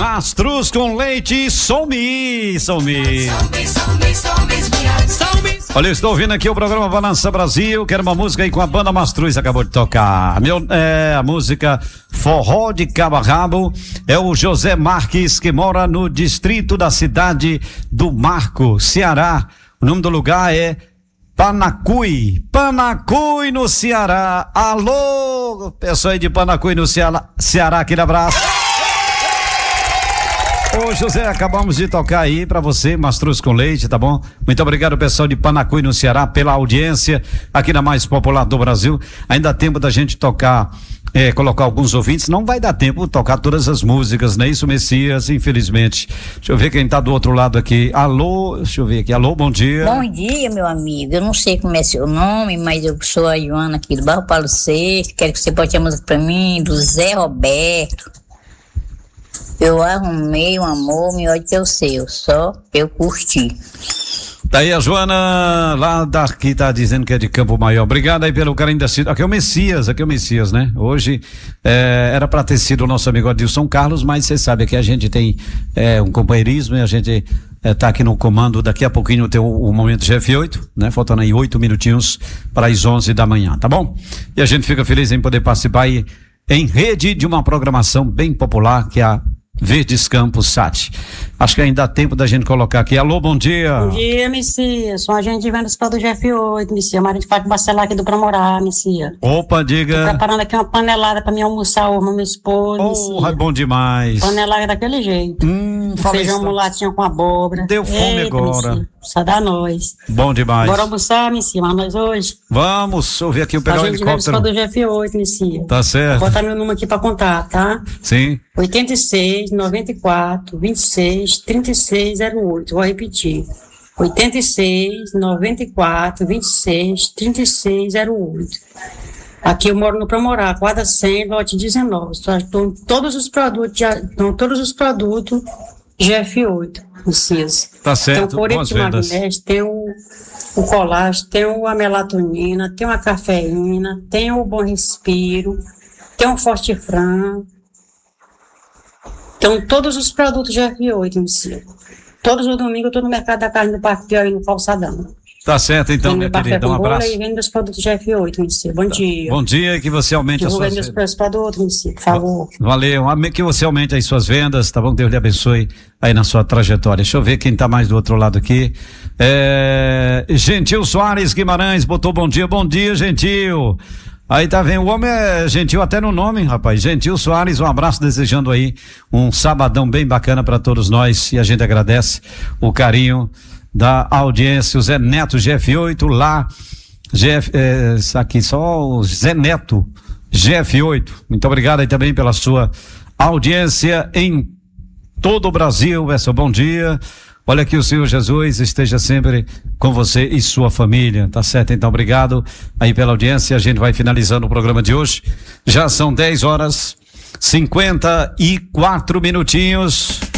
Mastruz com leite, some. Olha, eu estou ouvindo aqui o programa Balança Brasil, quero uma música aí com a banda Mastruz, acabou de tocar. A música Forró de Cabo a Rabo, é o José Marques, que mora no distrito da cidade do Marco, Ceará. O nome do lugar é Panacuí no Ceará. Alô, pessoal aí de Panacuí no Ceará, aquele abraço. Ô José, acabamos de tocar aí pra você, Mastruz com leite, tá bom? Muito obrigado, pessoal de Panacuí no Ceará, pela audiência aqui na mais popular do Brasil. Ainda há tempo da gente tocar, colocar alguns ouvintes, não vai dar tempo de tocar todas as músicas, não é isso, Messias? Infelizmente. Deixa eu ver quem tá do outro lado aqui. Alô, deixa eu ver aqui. Alô, bom dia. Bom dia, meu amigo. Eu não sei como é seu nome, mas eu sou a Joana aqui do Barro Paulo VI. Quero que você bote a música pra mim, do Zé Roberto. Eu arrumei um amor, melhor que o seu, só eu curti. Tá aí a Joana, lá daqui, tá dizendo que é de Campo Maior. Obrigado aí pelo carinho da cidade. Aqui é o Messias, né? Hoje era pra ter sido o nosso amigo Adilson Carlos, mas você sabe que a gente tem um companheirismo e a gente tá aqui no comando. Daqui a pouquinho tem o Momento GF8, né? Faltando aí 8 minutinhos para as 11 da manhã, tá bom? E a gente fica feliz em poder participar aí em rede de uma programação bem popular, que é a Verdes Campos Sat. Acho que ainda dá tempo da gente colocar aqui. Alô, bom dia. Bom dia, Messias. Sou a gente de vendas para do GF8, Messias. Maria de Fátima Bacelar aqui do Promorá, Messias. Opa, diga. Tô preparando aqui uma panelada para mim almoçar hoje, meu esposo. É bom demais. Panelada daquele jeito. Feijão mulatinho com abóbora. Deu fome. Eita, agora. Messias. Só dá nós. Bom demais. Bora almoçar, Messias, mas nós hoje. Vamos ouvir aqui o pegar o helicóptero. A gente de vendas para do GF8, Messias. Tá certo. Vou botar meu número aqui para contar, tá? Sim. 86 94 26 36 08. Vou repetir. 86 94 26 36 08. Aqui eu moro no Promorá, quadra 100, lote 19. Estão todos os produtos, GF8, Messias. Tá certo. Tem o Corete Magnésio, tem o colágeno, tem a melatonina, tem a cafeína, tem o Bom Respiro, tem o Forte Fran. Então, todos os produtos GF8, Messias. Todos os domingos eu estou no Mercado da Carne do Parque Piauí, no Calçadão. Tá certo, então, minha querida, um abraço. E vendo meus produtos GF8, Messias. Bom dia. Bom dia, que você aumente as suas vendas. Divulgue meus produtos, Messias, por favor. Valeu, que você aumente as suas vendas, tá bom? Deus lhe abençoe aí na sua trajetória. Deixa eu ver quem tá mais do outro lado aqui. Gentil Soares Guimarães botou bom dia, Gentil. Aí tá vendo, o homem é gentil até no nome, rapaz. Gentil Soares, um abraço, desejando aí um sabadão bem bacana para todos nós, e a gente agradece o carinho da audiência. O Zé Neto GF8 lá, aqui só o Zé Neto GF8. Muito obrigado aí também pela sua audiência em todo o Brasil. Bom dia. Olha, que o Senhor Jesus esteja sempre com você e sua família, tá certo? Então, obrigado aí pela audiência. A gente vai finalizando o programa de hoje. Já são 10 horas 54 minutinhos.